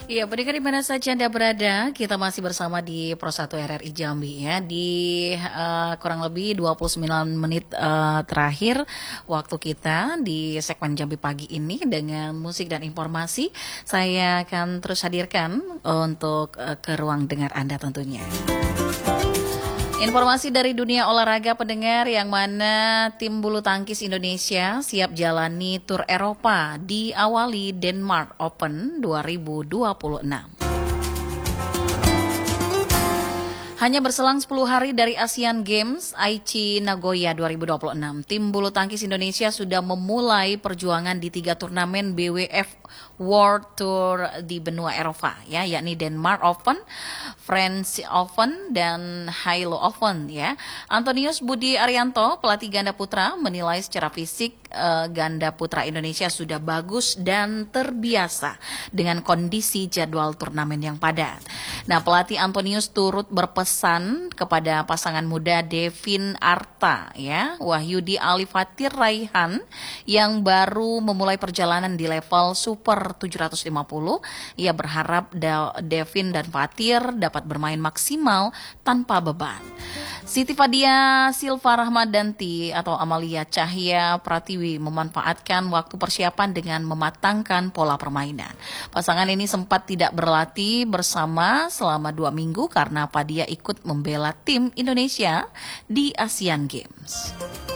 Iya, pendengar di mana saja Anda berada, kita masih bersama di Pro 1 RRI Jambi ya. Di kurang lebih 29 menit terakhir waktu kita di segmen Jambi pagi ini dengan musik dan informasi. Saya akan terus hadirkan untuk ke ruang dengar Anda tentunya. Informasi dari dunia olahraga pendengar yang mana tim bulu tangkis Indonesia siap jalani tur Eropa diawali Denmark Open 2026. Hanya berselang 10 hari dari Asian Games Aichi Nagoya 2026, tim bulu tangkis Indonesia sudah memulai perjuangan di 3 turnamen BWF World Tour di benua Eropa, ya, yakni Denmark Open, French Open, dan Hilo Open. Ya, Antonius Budi Arianto, pelatih ganda putra, menilai secara fisik ganda putra Indonesia sudah bagus dan terbiasa dengan kondisi jadwal turnamen yang padat. Nah, pelatih Antonius turut berpesan kepada pasangan muda Devin Arta, ya, Wahyudi Ali Fatir Raihan yang baru memulai perjalanan di level Super 750. Ia berharap Devin dan Fatir dapat bermain maksimal tanpa beban. Siti Fadia Silva Rahmadanti atau Amalia Cahya Pratiwi memanfaatkan waktu persiapan dengan mematangkan pola permainan. Pasangan ini sempat tidak berlatih bersama selama 2 minggu karena Fadia ikut membela tim Indonesia di Asian Games.